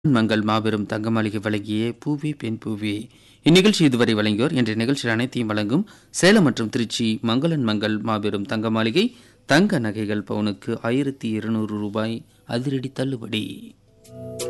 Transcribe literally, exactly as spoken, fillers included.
மங்கள் மாபெரும் தங்க மாளிகை வழங்கிய பூவே பெண் பூவே. இந்நிகழ்ச்சி இதுவரை வழங்கியோர் என்ற நிகழ்ச்சியில் அனைத்தையும் வழங்கும் சேலம் மற்றும் திருச்சி மங்களன் மங்கள் மாபெரும் தங்க மாளிகை. தங்க நகைகள் பவுனுக்கு ஆயிரத்தி இருநூறு ரூபாய் அதிரடி தள்ளுபடி.